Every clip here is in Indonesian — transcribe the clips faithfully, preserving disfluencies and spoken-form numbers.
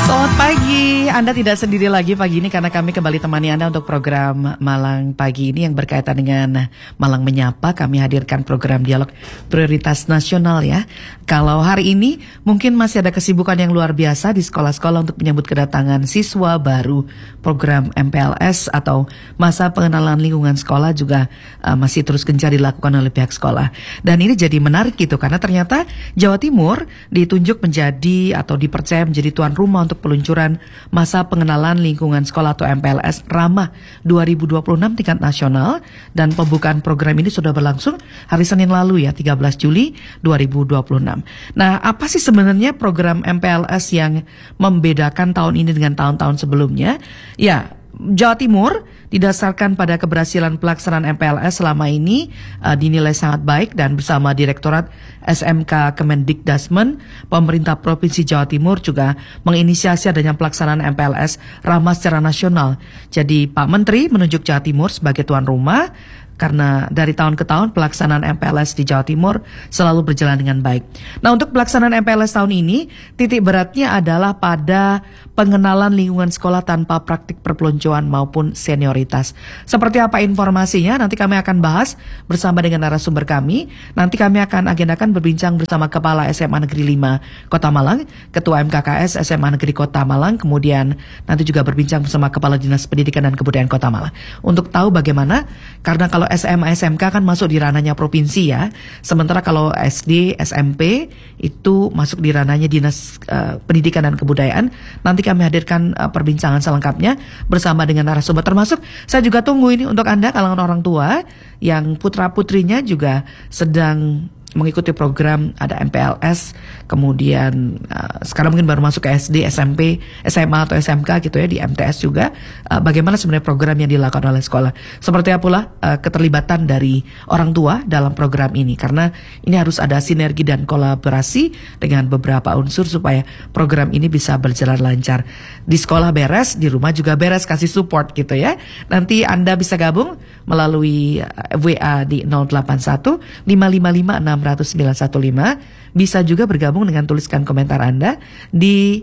Selamat pagi, Anda tidak sendiri lagi pagi ini karena kami kembali temani Anda untuk program Malang Pagi ini yang berkaitan dengan Malang Menyapa. Kami hadirkan program dialog prioritas nasional ya. Kalau hari ini mungkin masih ada kesibukan yang luar biasa di sekolah-sekolah untuk menyambut kedatangan siswa baru. Program M P L S atau masa pengenalan lingkungan sekolah juga uh, masih terus gencar dilakukan oleh pihak sekolah. Dan ini jadi menarik gitu karena ternyata Jawa Timur ditunjuk menjadi atau dipercaya menjadi tuan rumah untuk peluncuran masa pengenalan lingkungan sekolah atau M P L S Ramah dua ribu dua puluh enam tingkat nasional, dan pembukaan program ini sudah berlangsung hari Senin lalu ya, tiga belas Juli dua ribu dua puluh enam. Nah, apa sih sebenarnya program M P L S yang membedakan tahun ini dengan tahun-tahun sebelumnya? Ya, Jawa Timur didasarkan pada keberhasilan pelaksanaan M P L S selama ini uh, dinilai sangat baik, dan bersama Direktorat S M K Kemendikdasmen, pemerintah Provinsi Jawa Timur juga menginisiasi adanya pelaksanaan M P L S ramah secara nasional. Jadi Pak Menteri menunjuk Jawa Timur sebagai tuan rumah karena dari tahun ke tahun pelaksanaan M P L S di Jawa Timur selalu berjalan dengan baik. Nah, untuk pelaksanaan M P L S tahun ini, titik beratnya adalah pada pengenalan lingkungan sekolah tanpa praktik perpeloncoan maupun senioritas. Seperti apa informasinya? Nanti kami akan bahas bersama dengan narasumber kami. Nanti kami akan agendakan berbincang bersama Kepala S M A Negeri lima Kota Malang, Ketua M K K S S M A Negeri Kota Malang, kemudian nanti juga berbincang bersama Kepala Dinas Pendidikan dan Kebudayaan Kota Malang. Untuk tahu bagaimana, karena kalau S M A S M K kan masuk di ranahnya provinsi ya. Sementara kalau S D, S M P itu masuk di ranahnya Dinas uh, Pendidikan dan Kebudayaan. Nanti kami hadirkan uh, perbincangan selengkapnya bersama dengan narasumber, termasuk saya juga tunggu ini untuk Anda kalangan orang tua yang putra-putrinya juga sedang mengikuti program ada M P L S, kemudian uh, sekarang mungkin baru masuk ke S D, S M P, S M A atau S M K gitu ya, di M T S juga. Uh, bagaimana sebenarnya program yang dilakukan oleh sekolah? Seperti apa pula uh, keterlibatan dari orang tua dalam program ini? Karena ini harus ada sinergi dan kolaborasi dengan beberapa unsur supaya program ini bisa berjalan lancar. Di sekolah beres, di rumah juga beres, kasih support gitu ya. Nanti Anda bisa gabung melalui W A di nol delapan satu lima lima lima enam nol nol sembilan satu lima. Bisa juga bergabung dengan tuliskan komentar Anda di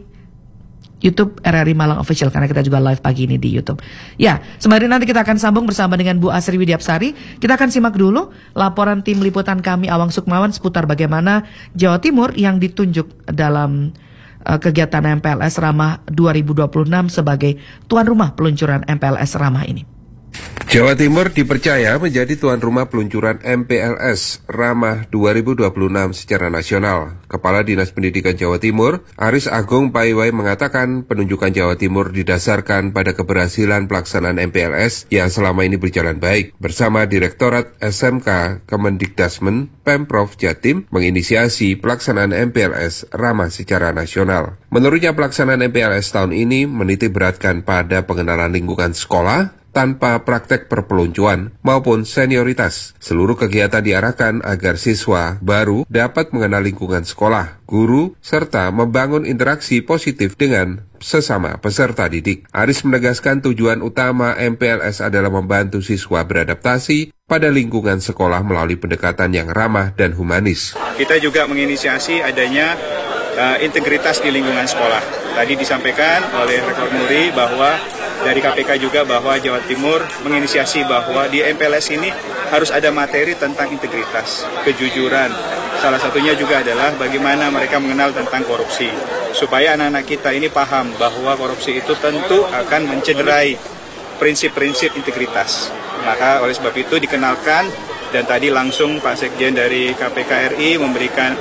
YouTube R R I Malang Official, karena kita juga live pagi ini di YouTube. Ya, sembari nanti kita akan sambung bersama dengan Bu Asri Widiapsari. Kita akan simak dulu laporan tim liputan kami Awang Sukmawan seputar bagaimana Jawa Timur yang ditunjuk dalam uh, kegiatan M P L S Ramah dua ribu dua puluh enam sebagai tuan rumah peluncuran M P L S Ramah ini. Jawa Timur dipercaya menjadi tuan rumah peluncuran M P L S Ramah dua ribu dua puluh enam secara nasional. Kepala Dinas Pendidikan Jawa Timur, Aris Agung Paiwai, mengatakan penunjukan Jawa Timur didasarkan pada keberhasilan pelaksanaan M P L S yang selama ini berjalan baik. Bersama Direktorat S M K Kemendikdasmen, Pemprov Jatim menginisiasi pelaksanaan M P L S Ramah secara nasional. Menurutnya pelaksanaan M P L S tahun ini menitik beratkan pada pengenalan lingkungan sekolah tanpa praktek perpeloncoan maupun senioritas. Seluruh kegiatan diarahkan agar siswa baru dapat mengenal lingkungan sekolah, guru, serta membangun interaksi positif dengan sesama peserta didik. Aris menegaskan tujuan utama M P L S adalah membantu siswa beradaptasi pada lingkungan sekolah melalui pendekatan yang ramah dan humanis. Kita juga menginisiasi adanya uh, integritas di lingkungan sekolah. Tadi disampaikan oleh Rektor Muri bahwa dari K P K juga bahwa Jawa Timur menginisiasi bahwa di M P L S ini harus ada materi tentang integritas, kejujuran. Salah satunya juga adalah bagaimana mereka mengenal tentang korupsi. Supaya anak-anak kita ini paham bahwa korupsi itu tentu akan mencederai prinsip-prinsip integritas. Maka oleh sebab itu dikenalkan, dan tadi langsung Pak Sekjen dari K P K R I memberikan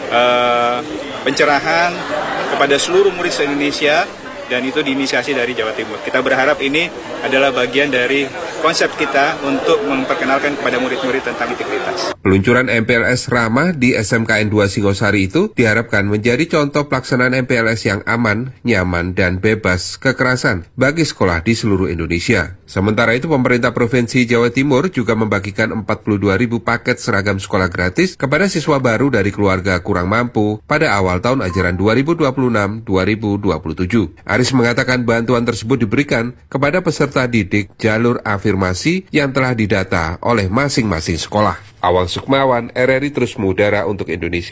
uh, pencerahan kepada seluruh murid se-Indonesia, dan itu diinisiasi dari Jawa Timur. Kita berharap ini adalah bagian dari konsep kita untuk memperkenalkan kepada murid-murid tentang integritas. Peluncuran M P L S Ramah di S M K N dua Singosari itu diharapkan menjadi contoh pelaksanaan M P L S yang aman, nyaman, dan bebas kekerasan bagi sekolah di seluruh Indonesia. Sementara itu, pemerintah Provinsi Jawa Timur juga membagikan empat puluh dua ribu paket seragam sekolah gratis kepada siswa baru dari keluarga kurang mampu pada awal tahun ajaran dua ribu dua puluh enam dua ribu dua puluh tujuh. Aris mengatakan bantuan tersebut diberikan kepada peserta didik jalur afirmasi yang telah didata oleh masing-masing sekolah. Awang Sukmawan, R R I Terus Mengudara untuk Indonesia.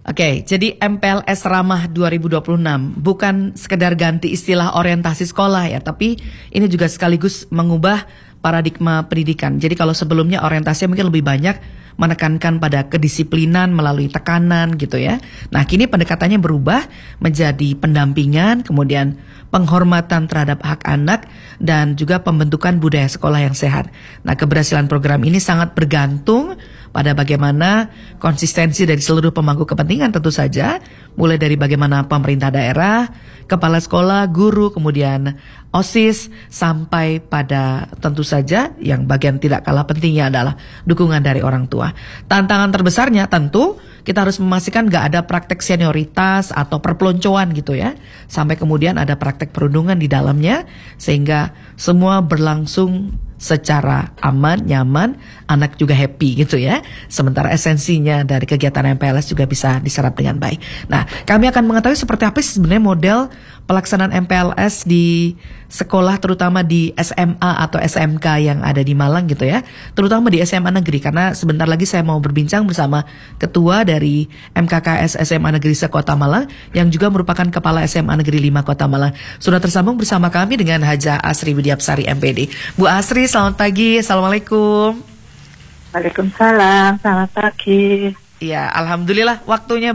Oke, jadi M P L S Ramah dua ribu dua puluh enam bukan sekedar ganti istilah orientasi sekolah ya, tapi ini juga sekaligus mengubah paradigma pendidikan. Jadi kalau sebelumnya orientasinya mungkin lebih banyak menekankan pada kedisiplinan melalui tekanan gitu ya. Nah, kini pendekatannya berubah menjadi pendampingan, kemudian penghormatan terhadap hak anak, dan juga pembentukan budaya sekolah yang sehat. Nah, keberhasilan program ini sangat bergantung pada bagaimana konsistensi dari seluruh pemangku kepentingan tentu saja, mulai dari bagaimana pemerintah daerah, kepala sekolah, guru, kemudian OSIS, sampai pada tentu saja yang bagian tidak kalah pentingnya adalah dukungan dari orang tua. Tantangan terbesarnya tentu kita harus memastikan gak ada praktek senioritas atau perpeloncoan gitu ya, sampai kemudian ada praktek perundungan di dalamnya, sehingga semua berlangsung secara aman, nyaman, anak juga happy gitu ya. Sementara esensinya dari kegiatan M P L S juga bisa diserap dengan baik. Nah, kami akan mengetahui seperti apa sih sebenarnya model pelaksanaan M P L S di sekolah, terutama di S M A atau S M K yang ada di Malang gitu ya, terutama di S M A Negeri, karena sebentar lagi saya mau berbincang bersama ketua dari M K K S S M A Negeri Sekota Malang yang juga merupakan kepala S M A Negeri lima Kota Malang. Sudah tersambung bersama kami dengan Haja Asri Widiapsari M P D. Bu Asri, selamat pagi. Assalamualaikum. Waalaikumsalam, selamat pagi. Ya, alhamdulillah waktunya